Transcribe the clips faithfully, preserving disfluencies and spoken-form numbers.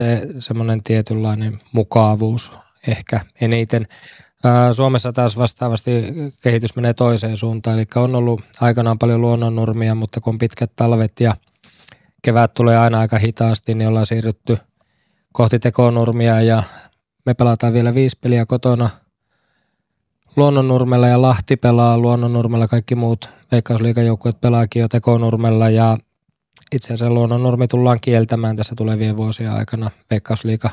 se semmoinen tietynlainen mukavuus ehkä eniten. Suomessa taas vastaavasti kehitys menee toiseen suuntaan, eli on ollut aikanaan paljon luonnonnurmia, mutta kun on pitkät talvet ja kevät tulee aina aika hitaasti, niin ollaan siirrytty kohti tekonurmia ja me pelataan vielä viisi peliä kotona Luonnonnurmella ja Lahti pelaa Luonnonnurmella, kaikki muut Veikkausliigajoukkueet pelaakin jo tekonurmella ja itse asiassa Luonnonnurmi tullaan kieltämään tässä tulevien vuosien aikana Veikkausliiga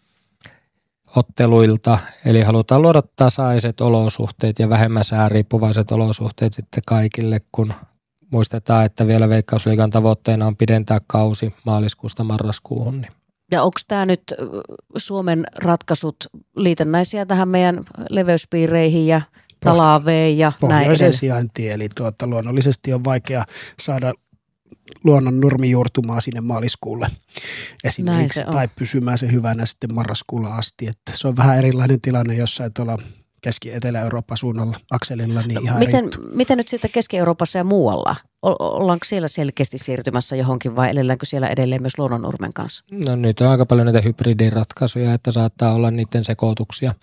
otteluilta, eli halutaan luoda tasaiset olosuhteet ja vähemmän sääriippuvaiset olosuhteet sitten kaikille, kun muistetaan, että vielä Veikkausliigan tavoitteena on pidentää kausi maaliskuusta marraskuuhun. Niin. Ja onko tämä nyt Suomen ratkaisut liitännäisiä tähän meidän leveyspiireihin ja talaaveen ja näin edelleen? Pohjoisen sijainti, eli tuota, luonnollisesti on vaikea saada luonnon nurmijuurtumaa sinne maaliskuulle esimerkiksi, tai pysymään se hyvänä sitten marraskuulla asti. Että se on vähän erilainen tilanne jossain tuolla Keski-Etelä-Euroopan suunnalla akselilla. Niin no, ihan miten, miten nyt sitten Keski-Euroopassa ja muualla? Ollaanko siellä selkeästi siirtymässä johonkin vai elelläänkö siellä edelleen myös luonnonnurmen kanssa? No nyt on aika paljon näitä hybridiratkaisuja, että saattaa olla niiden sekoituksia.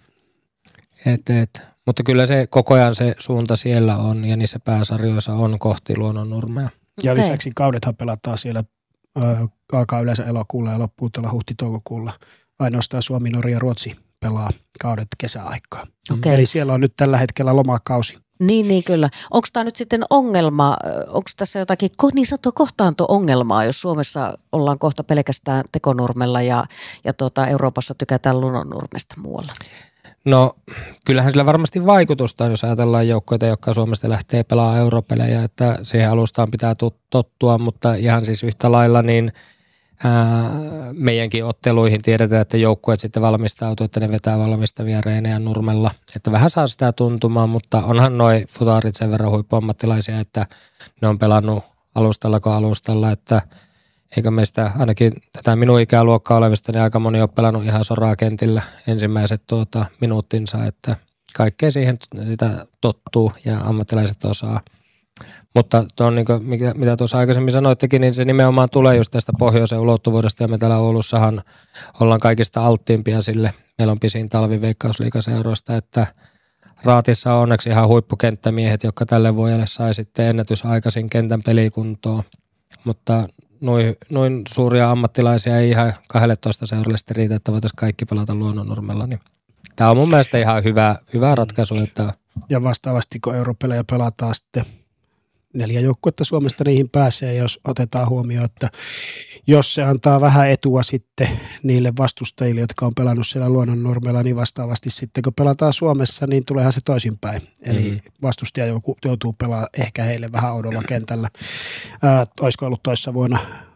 Et, et. Mutta kyllä se koko ajan se suunta siellä on ja niissä pääsarjoissa on kohti luonnonnurmea. Ja okay. Lisäksi kaudethan pelataan siellä, ö, alkaa yleensä elokuulla ja loppuu tuolla huhti-toukokuulla. Ainoastaan Suomi, Norja ja Ruotsi pelaa kaudet kesäaikaa. Okay. Eli siellä on nyt tällä hetkellä lomakausi. Niin, niin kyllä. Onko tämä nyt sitten ongelma, onko tässä jotakin niin sanottua kohtaanto-ongelmaa, jos Suomessa ollaan kohta pelkästään tekonurmella ja, ja tuota, Euroopassa tykätään luonnonnurmesta muualla? No kyllähän sillä varmasti vaikutusta, jos ajatellaan joukkoita, jotka Suomesta lähtee pelaamaan europelejä, että siihen alustaan pitää tottua, mutta ihan siis yhtä lailla niin ää, meidänkin otteluihin tiedetään, että joukkueet sitten valmistautuu, että ne vetää valmistavia reenejä nurmella, että vähän saa sitä tuntumaan, mutta onhan noi futaarit sen verran huippuammattilaisia, että ne on pelannut alustalla kuin alustalla, että eikä meistä ainakin tätä minun ikäluokkaa olevista, niin aika moni on pelannut ihan soraa kentillä ensimmäiset tuota, minuuttinsa, että kaikkea siihen sitä tottuu ja ammattilaiset osaa. Mutta tuon, niin kuin, mitä tuossa aikaisemmin sanoittekin, niin se nimenomaan tulee just tästä pohjoisen ulottuvuudesta ja me täällä Oulussahan ollaan kaikista alttiimpia sille. Meillä on pisin talvi Veikkausliigaseuroista, että Raatissa on onneksi ihan huippukenttämiehet, jotka tälle vuodelle sai sitten ennätysaikaisin kentän pelikuntoon, mutta Noin, noin suuria ammattilaisia ei ihan kaksitoista seuralle sitten riitä, että voitaisiin kaikki pelata luonnonnurmella. Niin tämä on mun mielestä ihan hyvä, hyvä ratkaisu. Että ja vastaavasti kun europelejä pelataan sitten neljä joukkuetta Suomesta niihin pääsee, jos otetaan huomioon, että jos se antaa vähän etua sitten niille vastustajille, jotka on pelannut siellä luonnonnurmella, niin vastaavasti sitten kun pelataan Suomessa, niin tuleehan se toisinpäin. Eli mm-hmm. vastustaja joutuu pelaamaan ehkä heille vähän oudolla kentällä. Ää, olisiko ollut toissa vuonna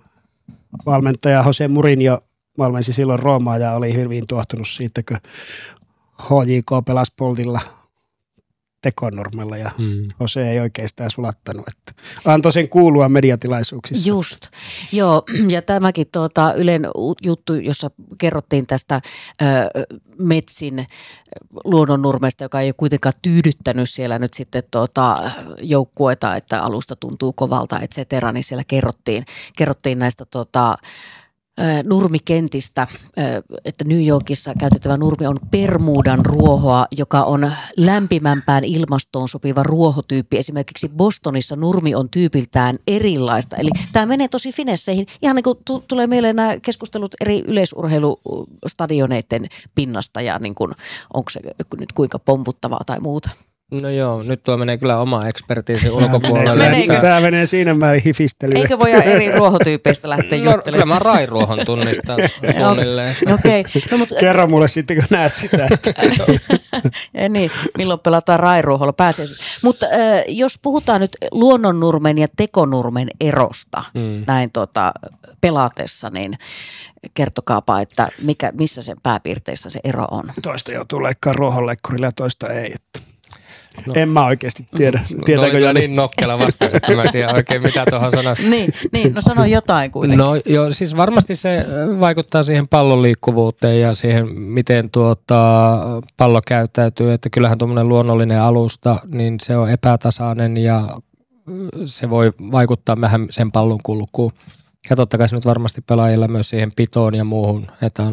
valmentaja Jose Mourinho valmensi silloin Roomaa ja oli hyvin tuohtunut siitä, kun H J K pelasi Poltilla tekonurmella ja hmm. Jose ei oikeastaan sulattanut, että antoi sen kuulua mediatilaisuuksissa. Just, joo, ja tämäkin tuota, Ylen juttu, jossa kerrottiin tästä ö, Metsin luonnonnurmesta, joka ei ole kuitenkaan tyydyttänyt siellä nyt sitten tuota, joukkueita, että alusta tuntuu kovalta, et cetera, niin siellä kerrottiin, kerrottiin näistä tuota, nurmikentistä, että New Yorkissa käytettävä nurmi on Bermudan ruohoa, joka on lämpimämpään ilmastoon sopiva ruohotyyppi. Esimerkiksi Bostonissa nurmi on tyypiltään erilaista. Eli tämä menee tosi finesseihin. Ihan niin kuin t- tulee mieleen nämä keskustelut eri yleisurheilustadioneiden pinnasta ja niin kuin, onko se nyt kuinka pomputtavaa tai muuta. No joo, nyt tuo menee kyllä oma ekspertiisi ulkopuolelle. Menee, tämä menee siinä määrin hifistelyyn. Eikö voi eri ruohotyypeistä lähteä no, juttelemaan? Kyllä mä rairuohon tunnistan suunnilleen. Okay. No, mutta, kerro mulle sitten, kun näet sitä. ja niin, milloin pelataan rairuoholla pääsee. Mutta äh, jos puhutaan nyt luonnonnurmen ja tekonurmen erosta mm. näin tota, pelatessa, niin kertokaapa, että mikä, missä sen pääpiirteissä se ero on. Toista joutuu leikkaamaan ruohonleikkurilla ja toista ei, että No, en mä oikeasti tiedä. Tietääkö jo niin nokkela vastaus, että mä en tiedä oikein mitä tuohon sanoisi. niin, niin, no sano jotain kuitenkin. No joo, siis varmasti se vaikuttaa siihen pallon liikkuvuuteen ja siihen, miten tuota, pallo käyttäytyy. Että kyllähän tuommoinen luonnollinen alusta, niin se on epätasainen ja se voi vaikuttaa vähän sen pallon kulkuun. Ja totta kai se nyt varmasti pelaajilla myös siihen pitoon ja muuhun, että on